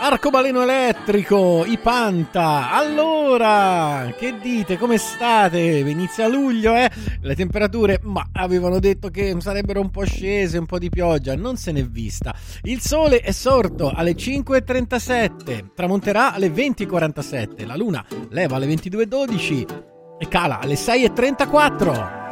Arcobaleno elettrico, i Panta. Allora, che dite? Come state? Inizia luglio, Le temperature, ma avevano detto che sarebbero un po' scese, un po' di pioggia, non se n'è vista. Il sole è sorto alle 5:37, tramonterà alle 20:47, la luna leva alle 22:12 e cala alle 6:34.